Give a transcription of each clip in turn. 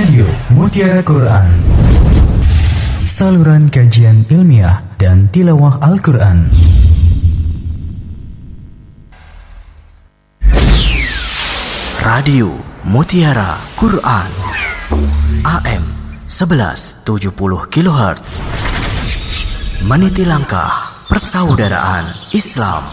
Radio Mutiara Quran, saluran kajian ilmiah dan tilawah Al-Quran. Radio Mutiara Quran, AM 1170 kHz, meniti langkah persaudaraan Islam.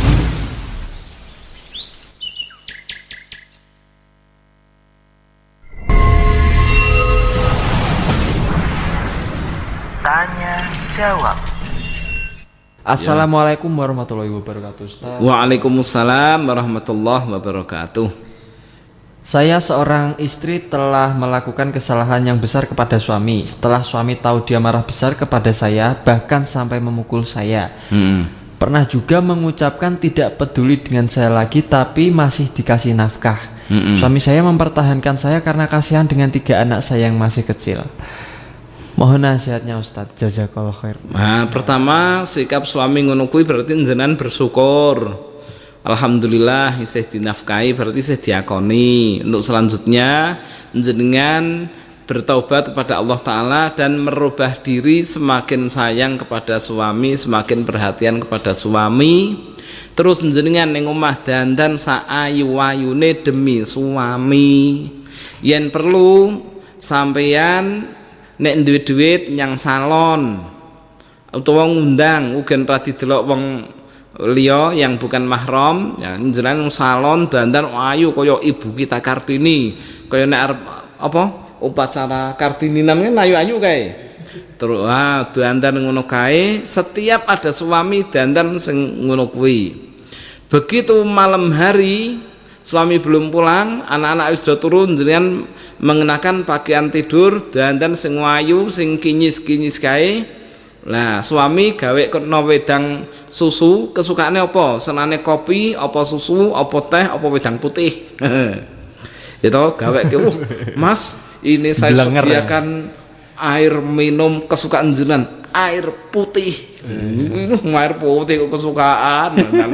Tanya jawab. Assalamualaikum warahmatullahi wabarakatuh, Ustaz. Waalaikumsalam warahmatullahi wabarakatuh. Saya seorang istri telah melakukan kesalahan yang besar kepada suami. Setelah suami tahu dia marah besar kepada saya, bahkan sampai memukul saya. Pernah juga mengucapkan tidak peduli dengan saya lagi, tapi masih dikasih nafkah. Suami saya mempertahankan saya karena kasihan dengan 3 anak saya yang masih kecil. Mohon nasihatnya, Ustadz. Jazakallah khair. Nah, pertama sikap suami ngono kuwi berarti jenengan bersyukur. Alhamdulillah isih dinafkahi, berarti isih diakoni. Untuk selanjutnya jenengan bertaubat kepada Allah Ta'ala dan merubah diri, semakin sayang kepada suami, semakin perhatian kepada suami. Terus jenengan ning omah dandan saayu-ayune demi suami. Yen perlu sampeyan nek duwe duit nyang salon utawa ngundang ugen ra didelok wong liya yang bukan mahram, ya jenengan salon dandan ayu kaya ibu kita Kartini, kaya nek arep apa upacara Kartini namanya ayu-ayu kae. Terus dandan ngono kae, setiap ada suami dandan sing ngono kuwi. Begitu malam hari suami belum pulang, anak-anak wis do turun, jenengan mengenakan pakaian tidur dandan sing ayu sing kinyis-kinyis kae. Lah suami gawe kena wedang susu, kesukaane apa? Senane kopi, apa susu, apa teh, apa wedang putih. Itu gawe ke Mas, ini saya sediakan air minum kesukaan jenengan, air putih. Air putih kesukaan.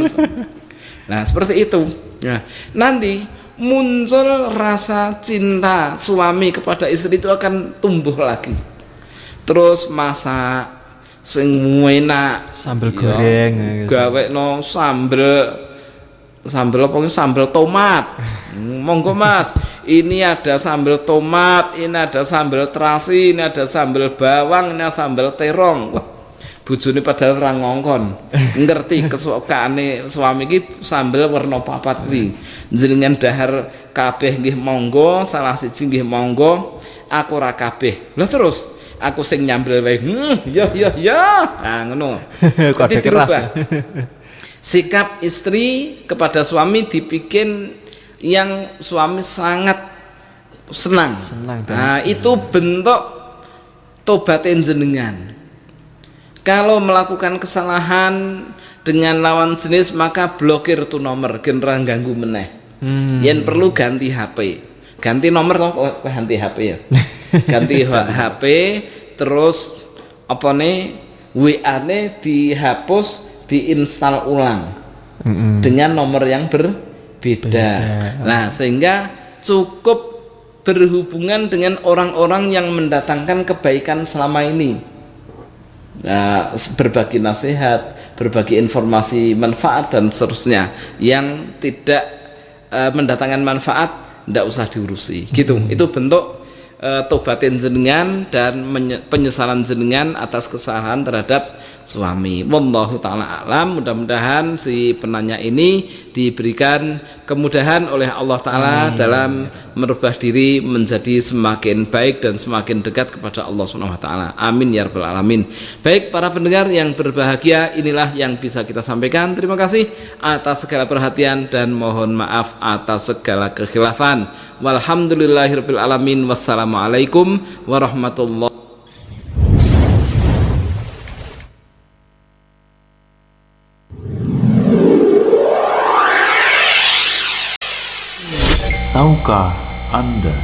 Nah, seperti itu. Nah, nanti muncul rasa cinta suami kepada istri itu akan tumbuh lagi. Terus masak sing enak, sambal goreng, gawekno sambel apa, sambal tomat. Monggo Mas, ini ada sambal tomat, ini ada sambal terasi, ini ada sambal bawang, ini ada sambal terong. Wah, bojone padahal ora ngongkon. Ngerti kesukaane suami iki sambel warna papat kuwi. Jenengan dahar kabeh nggih monggo, salah siji nggih monggo, aku ora kabeh. Lah terus aku sing nyambel wae. Ya. Nah ngono. Kode keras. Sikap istri kepada suami dibikin yang suami sangat senang. Nah, itu bentuk tobatin jenengan. Kalau melakukan kesalahan dengan lawan jenis, maka blokir tuh nomor, gen ganggu meneh. Yang perlu ganti HP, ganti nomor loh, ganti HP ya. Ganti HP, terus apa nih WA-nya dihapus, diinstal ulang dengan nomor yang berbeda. Nah, sehingga cukup berhubungan dengan orang-orang yang mendatangkan kebaikan selama ini. Nah, berbagi nasihat, berbagi informasi manfaat dan seterusnya. Yang tidak mendatangkan manfaat tidak usah diurusi. Gitu. Itu bentuk tobatin jenengan dan penyesalan jenengan atas kesalahan terhadap suami. Wallahu ta'ala alam. Mudah-mudahan si penanya ini diberikan kemudahan oleh Allah Ta'ala dalam merubah diri menjadi semakin baik dan semakin dekat kepada Allah Subhanahu wa Ta'ala. Amin ya rabbal alamin. Baik para pendengar yang berbahagia, inilah yang bisa kita sampaikan. Terima kasih atas segala perhatian dan mohon maaf atas segala kekhilafan. Walhamdulillahirabbil alamin. Wassalamualaikum warahmatullahi. Tahukah Anda?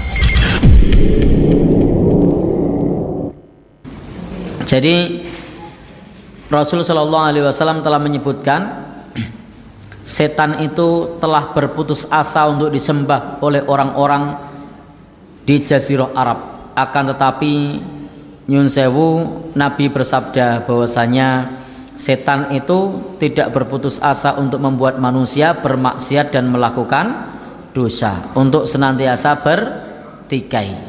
Jadi Rasul Shallallahu Alaihi Wasallam telah menyebutkan setan itu telah berputus asa untuk disembah oleh orang-orang di Jazirah Arab. Akan tetapi nyun sewu, Nabi bersabda bahwasanya setan itu tidak berputus asa untuk membuat manusia bermaksiat dan melakukan dosa, untuk senantiasa bertikai.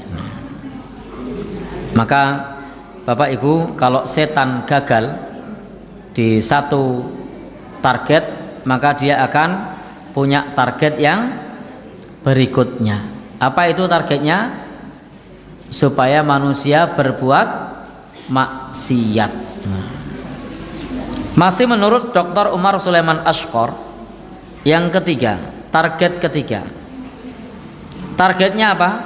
Maka Bapak Ibu, kalau setan gagal di satu target, maka dia akan punya target yang berikutnya. Apa itu targetnya? Supaya manusia berbuat maksiat. Masih menurut Dr. Umar Sulaiman Ashqar, yang ketiga, target ketiga. Targetnya apa?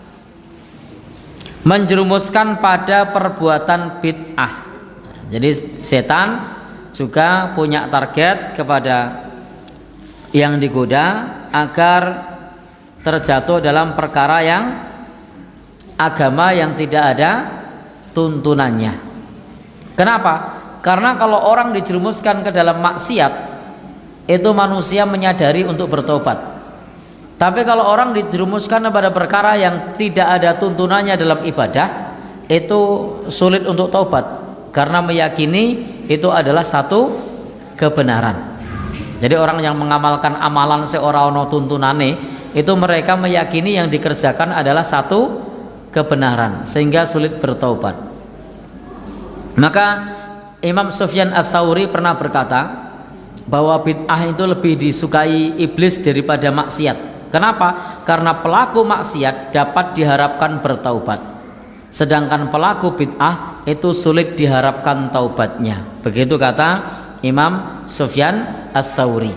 Menjerumuskan pada perbuatan bid'ah. Jadi setan juga punya target kepada yang digoda agar terjatuh dalam perkara yang agama yang tidak ada tuntunannya. Kenapa? Karena kalau orang dijerumuskan ke dalam maksiat, itu manusia menyadari untuk bertobat. Tapi kalau orang dijerumuskan pada perkara yang tidak ada tuntunannya dalam ibadah, itu sulit untuk taubat, karena meyakini itu adalah satu kebenaran. Jadi orang yang mengamalkan amalan seorang ono tuntunane, itu mereka meyakini yang dikerjakan adalah satu kebenaran, sehingga sulit bertaubat. Maka Imam Sufyan Ats-Tsauri pernah berkata bahwa bid'ah itu lebih disukai iblis daripada maksiat. Kenapa? Karena pelaku maksiat dapat diharapkan bertaubat, sedangkan pelaku bid'ah itu sulit diharapkan taubatnya. Begitu kata Imam Sufyan Ats-Tsauri.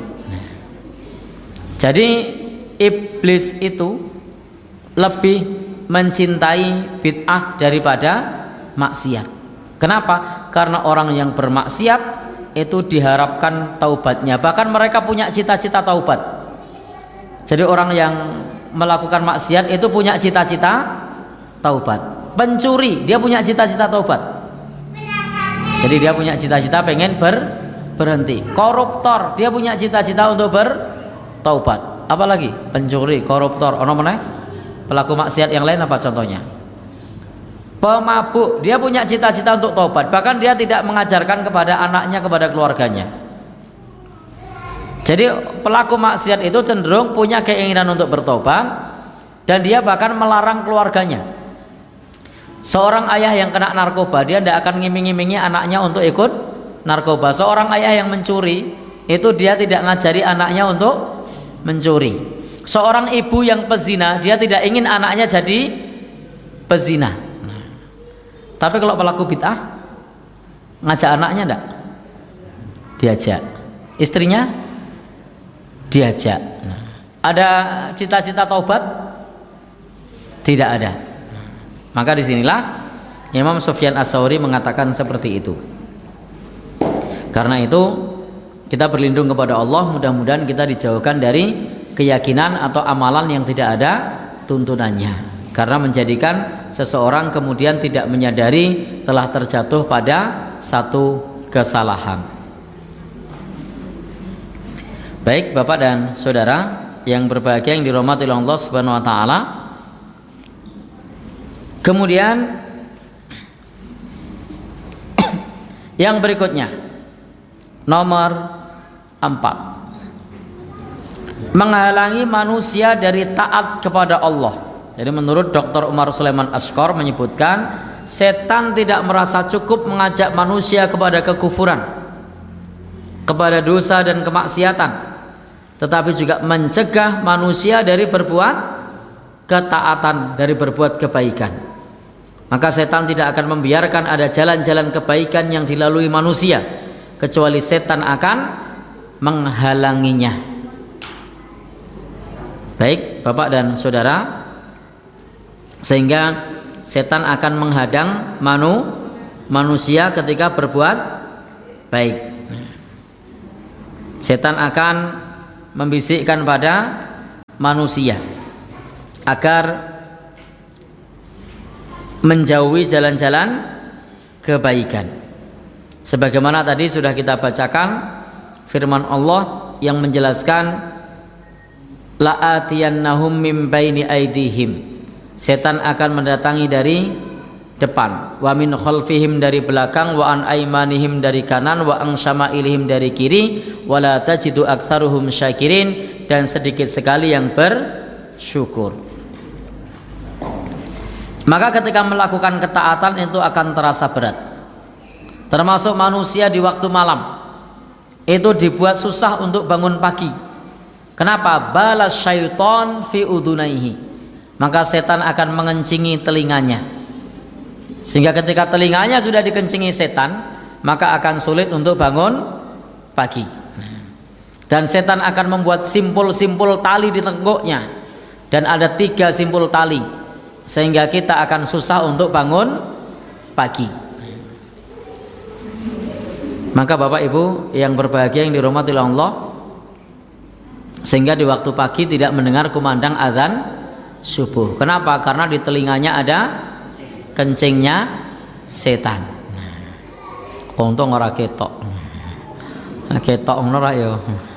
Jadi iblis itu lebih mencintai bid'ah daripada maksiat. Kenapa? Karena orang yang bermaksiat itu diharapkan taubatnya. Bahkan mereka punya cita-cita taubat. Jadi orang yang melakukan maksiat itu punya cita-cita taubat. Pencuri, dia punya cita-cita taubat. Jadi dia punya cita-cita pengen berhenti. Koruptor, dia punya cita-cita untuk bertaubat. Apalagi pencuri, koruptor, ono meneh? Pelaku maksiat yang lain apa contohnya? Pemabuk, dia punya cita-cita untuk taubat, bahkan dia tidak mengajarkan kepada anaknya, kepada keluarganya. Jadi pelaku maksiat itu cenderung punya keinginan untuk bertobat, dan dia bahkan melarang keluarganya. Seorang ayah yang kena narkoba, dia tidak akan ngiming-ngimingi anaknya untuk ikut narkoba. Seorang ayah yang mencuri, itu dia tidak ngajari anaknya untuk mencuri. Seorang ibu yang pezina, dia tidak ingin anaknya jadi pezina. Tapi kalau pelaku bid'ah, ngajak anaknya enggak? Diajak. Istrinya diajak. Ada cita-cita taubat? Tidak ada. Maka disinilah Imam Sufyan Ats-Tsauri mengatakan seperti itu. Karena itu kita berlindung kepada Allah, mudah-mudahan kita dijauhkan dari keyakinan atau amalan yang tidak ada tuntunannya, karena menjadikan seseorang kemudian tidak menyadari telah terjatuh pada satu kesalahan. Baik Bapak dan Saudara yang berbahagia, yang dirahmati oleh Allah Subhanahu wa taala. Kemudian yang berikutnya, nomor 4, menghalangi manusia dari taat kepada Allah. Jadi menurut Dr. Umar Sulaiman Ashqar menyebutkan, setan tidak merasa cukup mengajak manusia kepada kekufuran, kepada dosa dan kemaksiatan, tetapi juga mencegah manusia dari berbuat ketaatan, dari berbuat kebaikan. Maka setan tidak akan membiarkan ada jalan-jalan kebaikan yang dilalui manusia, kecuali setan akan menghalanginya. Baik Bapak dan Saudara, sehingga setan akan menghadang manusia ketika berbuat baik. Setan akan membisikkan pada manusia agar menjauhi jalan-jalan kebaikan. Sebagaimana tadi sudah kita bacakan firman Allah yang menjelaskan la'atiyannahum min baini aidihim, setan akan mendatangi dari depan, wa min khalfihim dari belakang, wa an aimanihim dari kanan, wa an syama'ilihim dari kiri, wala tajidu aktsaruhum syakirin, dan sedikit sekali yang bersyukur. Maka ketika melakukan ketaatan itu akan terasa berat. Termasuk manusia di waktu malam itu dibuat susah untuk bangun pagi. Kenapa? Balas syaiton fi udhunaihi, maka setan akan mengencingi telinganya, sehingga ketika telinganya sudah dikencingi setan, maka akan sulit untuk bangun pagi. Dan setan akan membuat simpul-simpul tali di tengkuknya, dan ada 3 simpul tali, sehingga kita akan susah untuk bangun pagi. Maka Bapak Ibu yang berbahagia yang dirahmati oleh Allah, sehingga di waktu pagi tidak mendengar kumandang azan subuh. Kenapa? Karena di telinganya ada kencingnya setan. Untung ora ketok. Ketok ora ya.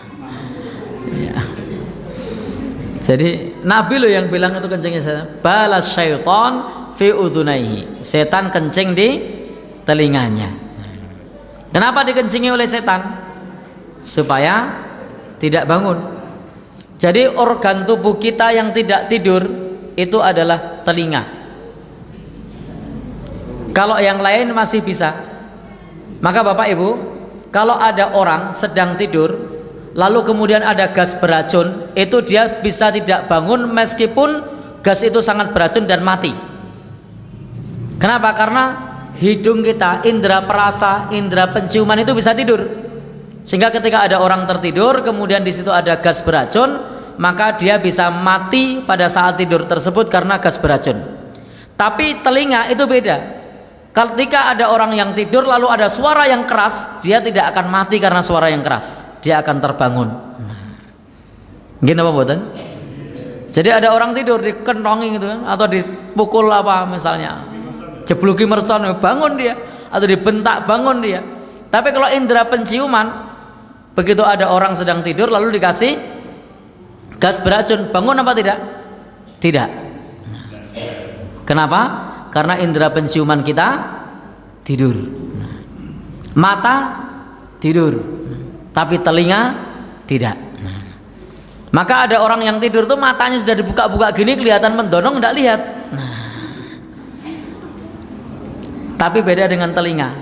Jadi Nabi loh yang bilang itu kencingnya setan. Balas syaiton fi udhunaihi. Setan kencing di telinganya. Kenapa dikencingi oleh setan? Supaya tidak bangun. Jadi organ tubuh kita yang tidak tidur itu adalah telinga. Kalau yang lain masih bisa. Maka Bapak Ibu, kalau ada orang sedang tidur lalu kemudian ada gas beracun, itu dia bisa tidak bangun meskipun gas itu sangat beracun dan mati. Kenapa? Karena hidung kita, indera perasa, indera penciuman itu bisa tidur. Sehingga ketika ada orang tertidur kemudian di situ ada gas beracun, maka dia bisa mati pada saat tidur tersebut karena gas beracun. Tapi telinga itu beda. Ketika ada orang yang tidur lalu ada suara yang keras, dia tidak akan mati karena suara yang keras, dia akan terbangun. Gini apa mboten? Jadi ada orang tidur dikentongi gitu kan, atau dipukul apa misalnya, jebluki mercon, bangun dia, atau dibentak, bangun dia. Tapi kalau indera penciuman, begitu ada orang sedang tidur lalu dikasih gas beracun, bangun apa tidak? Tidak. Kenapa? Karena indera penciuman kita tidur. Mata tidur, tapi telinga tidak. Maka ada orang yang tidur tuh matanya sudah dibuka-buka gini kelihatan mendonong, tidak lihat. Tapi beda dengan telinga.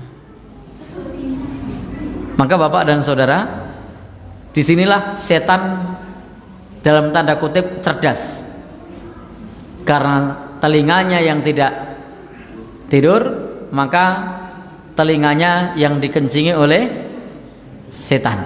Maka Bapak dan Saudara, disinilah setan dalam tanda kutip cerdas, karena telinganya yang tidak tidur, maka telinganya yang dikencingi oleh setan.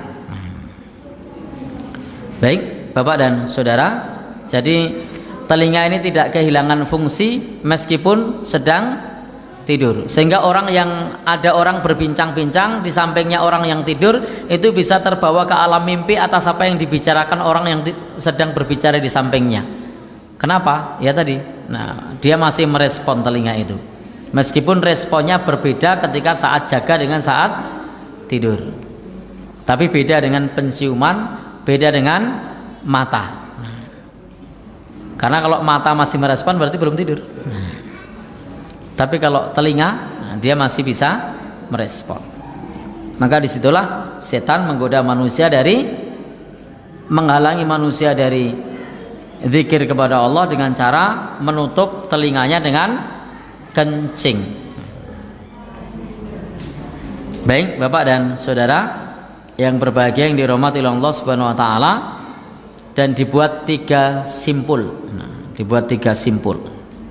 Baik Bapak dan Saudara, jadi telinga ini tidak kehilangan fungsi meskipun sedang tidur, sehingga ada orang berbincang-bincang di sampingnya orang yang tidur, itu bisa terbawa ke alam mimpi atas apa yang dibicarakan orang yang sedang berbicara di sampingnya. Kenapa? Ya tadi, dia masih merespon telinga itu, meskipun responnya berbeda ketika saat jaga dengan saat tidur. Tapi beda dengan penciuman, beda dengan mata. Karena kalau mata masih merespon berarti belum tidur. Tapi kalau telinga, dia masih bisa merespon. Maka disitulah setan menggoda manusia menghalangi manusia dari zikir kepada Allah dengan cara menutup telinganya dengan kencing. Baik Bapak dan Saudara yang berbahagia yang dirahmati oleh Allah Subhanahu wa taala, dan dibuat 3 simpul. Dibuat 3 simpul.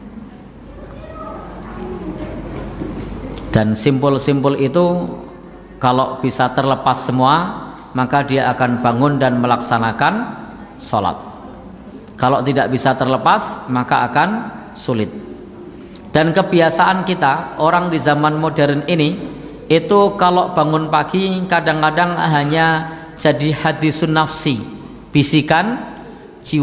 Dan simpul-simpul itu kalau bisa terlepas semua, maka dia akan bangun dan melaksanakan sholat. Kalau tidak bisa terlepas, maka akan sulit. Dan kebiasaan kita orang di zaman modern ini, itu kalau bangun pagi kadang-kadang hanya jadi hadisun nafsi, bisikan